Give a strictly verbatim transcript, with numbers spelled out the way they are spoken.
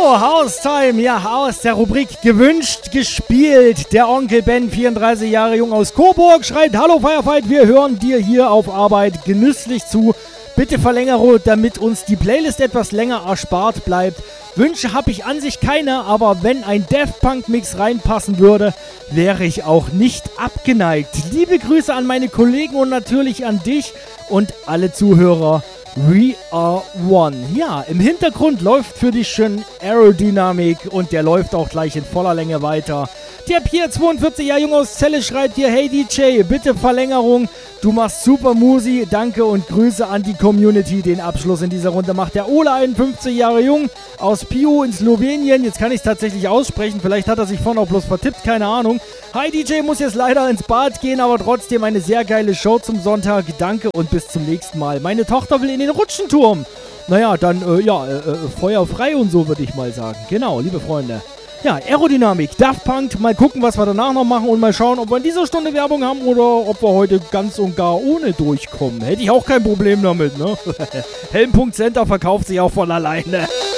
So, Haustime, ja, aus der Rubrik gewünscht, gespielt. Der Onkel Ben, vierunddreißig Jahre jung aus Coburg, schreibt: Hallo Firefight, wir hören dir hier auf Arbeit genüsslich zu. Bitte verlängere, damit uns die Playlist etwas länger erspart bleibt. Wünsche habe ich an sich keine, aber wenn ein Daft Punk Mix reinpassen würde, wäre ich auch nicht abgeneigt. Liebe Grüße an meine Kollegen und natürlich an dich und alle Zuhörer. We are one. Ja, im Hintergrund läuft für dich schon Aerodynamik und der läuft auch gleich in voller Länge weiter. Der Pierre, zweiundvierzig Jahre jung aus Celle, schreibt dir: Hey D J, bitte Verlängerung. Du machst super Musi. Danke und Grüße an die Community. Den Abschluss in dieser Runde macht der Ole, einundfünfzig Jahre jung, aus Piu in Slowenien. Jetzt kann ich es tatsächlich aussprechen. Vielleicht hat er sich vorhin auch bloß vertippt, keine Ahnung. Hi D J, muss jetzt leider ins Bad gehen, aber trotzdem eine sehr geile Show zum Sonntag. Danke und bis zum nächsten Mal. Meine Tochter will in den Rutschenturm. Naja, dann, äh, ja, äh, äh, Feuer frei und so, würde ich mal sagen. Genau, liebe Freunde. Ja, Aerodynamik, Daft Punk, mal gucken, was wir danach noch machen und mal schauen, ob wir in dieser Stunde Werbung haben oder ob wir heute ganz und gar ohne durchkommen. Hätte ich auch kein Problem damit, ne? Helm.Center verkauft sich auch von alleine.